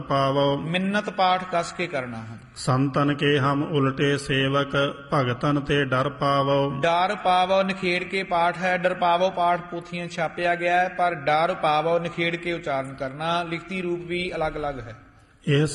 ਪਾਵੋ ਮਿੰਨਤ ਪਾਠ ਕਸ ਕੇ ਕਰਨਾ ਹੈ। ਸੰਤਨ ਕੇ ਹਮ ਉਲਟੇ ਸੇਵਕ ਭਗਤਨ ਤੇ ਡਰ ਪਾਵੋ ਡਰ ਪਾਵੋ ਨਿਖੇੜ ਕੇ ਪਾਠ ਹੈ। ਡਰ ਪਾਵੋ ਪਾਠ ਪੋਥੀਆਂ ਛਾਪਿਆ ਗਿਆ ਹੈ, ਪਰ ਡਰ ਪਾਵੋ ਨਿਖੇੜ ਕੇ ਉਚਾਰਨ ਕਰਨਾ। ਲਿਖਤੀ ਰੂਪ ਵੀ ਅਲੱਗ ਅਲੱਗ ਹੈ। ਇਹ